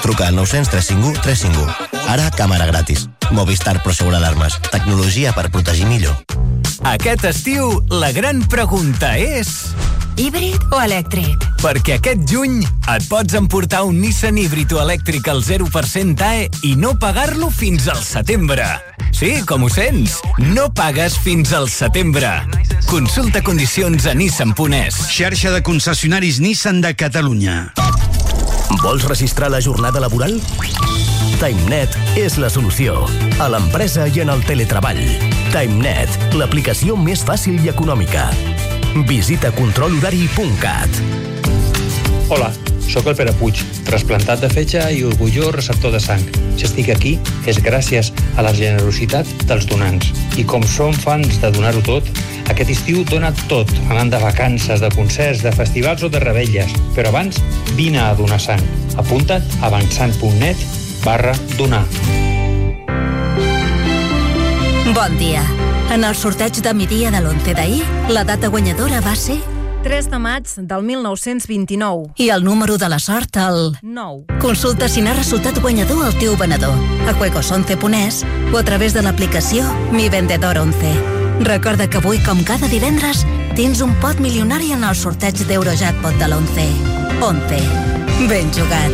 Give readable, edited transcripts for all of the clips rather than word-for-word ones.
Truca al 900 351 351. Ara, càmera gratis. Movistar Prosegur Alarmes. Tecnologia per protegir millor. Aquest estiu, la gran pregunta és... híbrid o elèctric? Perquè aquest juny et pots emportar un Nissan híbrid o elèctric al 0% AE i no pagar-lo fins al setembre. Sí, com ho sents? No pagues fins al setembre. Consulta condicions a Nissan.es. Xarxa de concessionaris Nissan de Catalunya. Vols registrar la jornada laboral? TimeNet és la solució. A l'empresa i en el teletreball. TimeNet, l'aplicació més fàcil i econòmica. Visita controlhorari.cat. Hola, sóc el Pere Puig, trasplantat de fetge i orgullós receptor de sang. Si estic aquí és gràcies a la generositat dels donants. I com som fans de donar-ho tot, aquest estiu dona tot, anant de vacances, de concerts, de festivals o de revetlles. Però abans, vine a donar sang. Apunta't a avançant.net/donar. Bon dia. En el sorteig de migdia de l'11 d'ahir, la data guanyadora va ser... 3 de maig del 1929. I el número de la sort, el... 9. Consulta si n'ha resultat guanyador el teu venedor a juegos11.es o a través de l'aplicació Mi Vendedor 11. Recorda que avui, com cada divendres, tens un pot milionari en el sorteig d'Eurojackpot de l'11. 11. Ben jugat.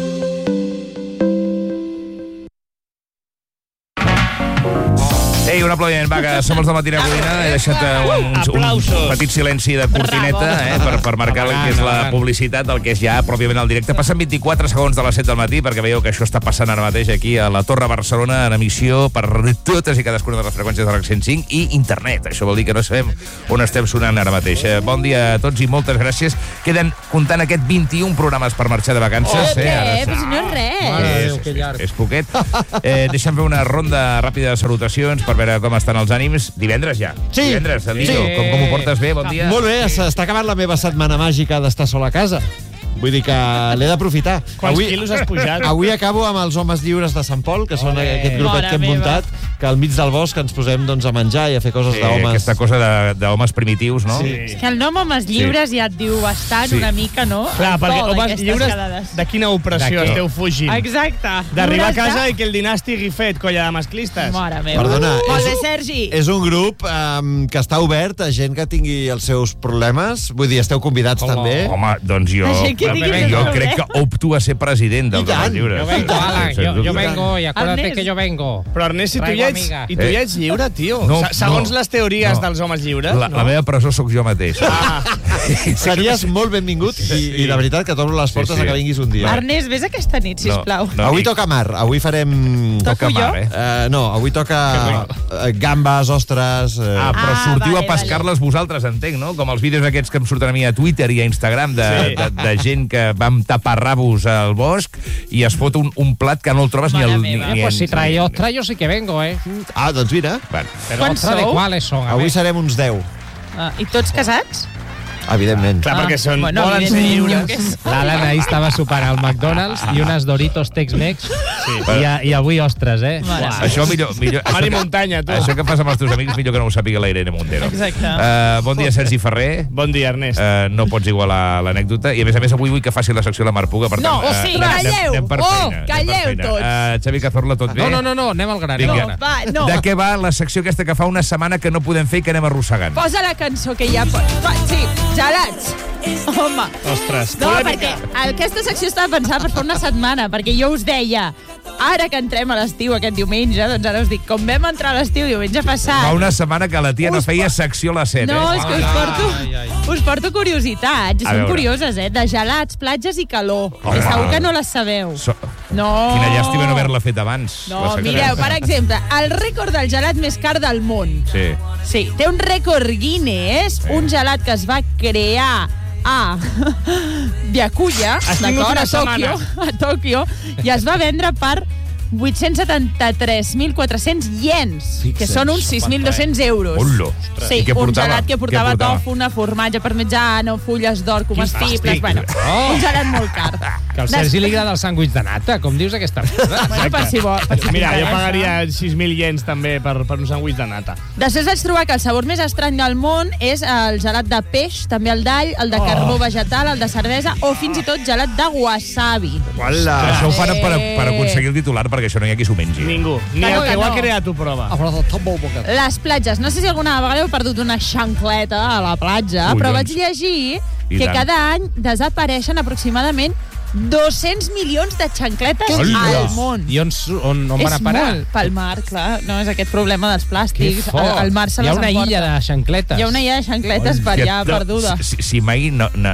Ei, un aplaudiment, va, que som els de Matina Codina. He deixat un petit silenci de cortineta per marcar el que és la publicitat del que és ja pròpiament el directe. Passen 24 segons de les 7 del matí, perquè veieu que això està passant ara mateix aquí a la Torre Barcelona, en emissió per totes i cadascuna de les freqüències de l'Accent 5 i internet. Això vol dir que no sabem on estem sonant ara mateix. Bon dia a tots i moltes gràcies. Queden, comptant aquest, 21 programes per marxar de vacances. Però no és res. És poquet. Deixa'm fer una ronda ràpida de salutacions per veure com estan els ànims. Divendres ja. Sí. Divendres, Elio. Sí. Com ho portes bé? Bon dia. Molt bé, s'està acabant la meva setmana màgica d'estar sol a casa. Vull dir que l'he d'aprofitar. Quants quilos has pujat? Avui acabo amb els Homes Lliures de Sant Pol, que són aquest grupet que hem muntat, que al mig del bosc ens posem a menjar i a fer coses d'homes. Aquesta cosa d'homes primitius, no? Sí. És que el nom Homes Lliures ja et diu bastant una mica, no? Clar, perquè Homes Lliures, de quina opressió esteu fugint? Exacte. D'arribar a casa i que el dinar estigui fet, colla de masclistes. Mare meva. Perdona, Molt bé, Sergi. és un grup que està obert a gent que tingui els seus problemes. Vull dir, esteu convidats també. Home, doncs jo crec que opto a ser president dels Homes Lliures. Yo vengo, Alan, yo vengo, y acuérdate que yo vengo. Però Ernest, si tu ja ets lliure, tio. Segons les teories dels homes lliures. La meva presó sóc jo mateix. Series molt benvingut i de veritat que t'obro les portes a que vinguis un dia. Ernest, vés aquesta nit, sisplau. Avui toca mar, avui farem... Toco jo? No, avui toca gambes, ostres... Però sortiu a pescar-les vosaltres, entenc, no? Com els vídeos aquests que em surten a mi a Twitter i a Instagram de gent que vam tapar rabos al bosc i es fot un plat que no el trobes ni al... Pues si trae ostra, yo sí que vengo, Ah, doncs mira. Pero ostra, ¿de cuáles son? Avui serem uns 10. I tots casats? Evidentment. Clar, perquè són... Volen ser lliures. L'Alan ahir estava sopant al McDonald's i unes Doritos Tex-Mex i avui ostres, Això millor... Mar i muntanya, tu. Això que fas amb els teus amics millor que no ho sàpiga la Irene Montero. Exacte. Bon dia, Sergi Ferrer. Bon dia, Ernest. No pots igualar l'anècdota. I a més avui vull que faci la secció La Marpuga. Per tant, calleu! Calleu tots! Xavi Cazorla, tot bé? No, anem al gran. De què va la secció aquesta que fa una setmana que no podem fer i que anem arrossegant? Posa la cançó que ja sí, gelats. Home. Ostres. No, perquè aquesta secció estava pensada per fa una setmana, perquè jo us deia, ara que entrem a l'estiu aquest diumenge, doncs ara us dic, com vam entrar a l'estiu diumenge passat... Fa una setmana que la tia no feia secció a la 7, No, és que us porto curiositats, són curioses, de gelats, platges i calor. I segur que no les sabeu. No. Quina llàstima no haver-la fet abans. No, mireu, per exemple, el rècord del gelat més car del món. Sí, té un rècord Guinness, un gelat que es va crear a Byakuya, d'acord, a Tòquio, i es va vendre per 873.400 iens, que són uns 6.200 euros. Ollo. Sí, un gelat que portava tòfona, formatge parmesano, fulles d'or comestibles... Bueno, un gelat molt car. Que al Sergi li agrada el sàndwich de nata, com dius aquesta cosa? Bueno, per si vol. Mira, jo pagaria 6.000 iens també per un sàndwich de nata. Després vaig trobar que el sabor més estrany del món és el gelat de peix, també el d'all, el de carbó vegetal, el de cervesa o fins i tot gelat de wasabi. Uala. Això ho fan per aconseguir el titular, perquè això no hi ha qui s'ho mengi. Ningú. Ni el que ho ha creat ho prova. Les platges. No sé si alguna vegada heu perdut una xancleta a la platja, però vaig llegir que cada any desapareixen aproximadament 200 milions de xancletes al món. I on van a parar? És molt pel mar, clar. No, és aquest problema dels plàstics. El mar se les emporta. Hi ha una illa de xancletes. Hi ha una illa de xancletes per allà perduda. Si mai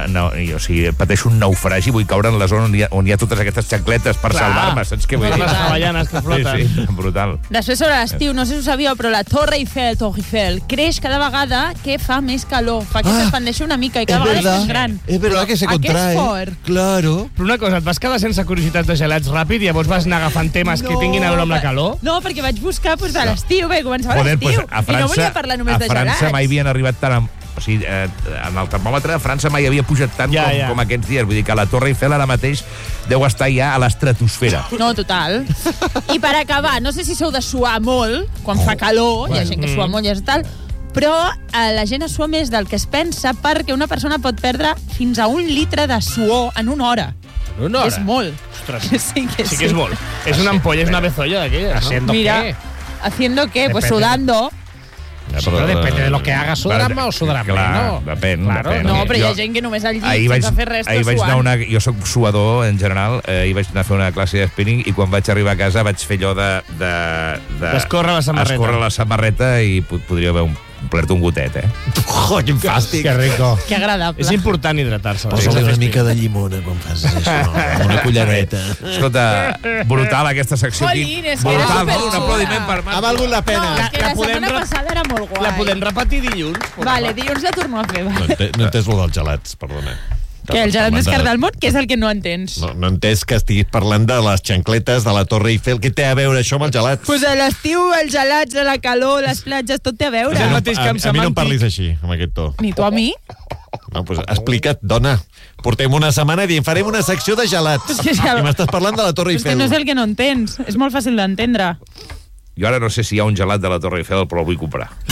pateixo un naufragi, vull caure en la zona on hi ha totes aquestes xancletes per salvar-me, saps què vull dir? Les hawaianes que floten. Sí, brutal. Després, sobre l'estiu, no sé si ho sabíeu, però la Torre Eiffel creix cada vegada que fa més calor. Fa que s'expandeixi una mica i cada vegada és més gran. És verdad que se contrae. Claro. Però una cosa, et vas quedar sense curiositats de gelats ràpid i llavors vas anar agafant temes que tinguin a veure amb la calor? No, perquè vaig buscar de l'estiu, bé, començava l'estiu, i no volia parlar només de gelats. A França mai havien arribat tant o sigui, en el termòmetre a França mai havia pujat tant com aquests dies. Vull dir que la Torre Eiffel ara mateix deu estar ja a l'estratosfera. No, total. I per acabar, no sé si sou de suar molt, quan fa calor, hi ha gent que sua molt i tal, però la gent es sua més del que es pensa perquè una persona pot perdre fins a 1 litre de suor en una hora. Una hora? És molt. Ostres, sí que és molt. És una ampolla, és una bezolla d'aquella, ¿Haciendo qué? ¿Haciendo qué? Pues sudando. Però depende de lo que haga, sudarà o sudarà menys. Depèn. No, però hi ha gent que només al llit sense fer res està suant. Jo soc suador, en general, ahir vaig anar a fer una classe de spinning i quan vaig arribar a casa vaig fer allò d'escórrer la samarreta. Escórrer la samarreta i podria haver omplert un gotet, quin fàstic. Que rico. Que agradable. És important hidratar-se. Posa-li una mica de llimona quan fas això, una cullereta. Escolta, brutal aquesta secció. Brutal, no? Un aplaudiment per Marc. Ha valgut la pena. No, és que la setmana passada era molt guai. La podem repetir dilluns? Vale, dilluns la torno a fer. No he entès lo dels gelats, perdona. Que el gelat més car del món, què és el que no entens? No he entès que estiguis parlant de les xancletes de la Torre Eiffel. Què té a veure això amb els gelats? Pues a l'estiu, els gelats, de la calor, les platges, tot té a veure. És el mateix camp semàntic. A mi no em parlis així, amb aquest to. Ni tu a mi? No, pues explica't, dona. Portem una setmana dient, farem una secció de gelats. I m'estàs parlant de la Torre Eiffel. És que no és el que no entens. És molt fàcil d'entendre. Jo ara no sé si hi ha un gelat de la Torre Eiffel, però el vull comprar.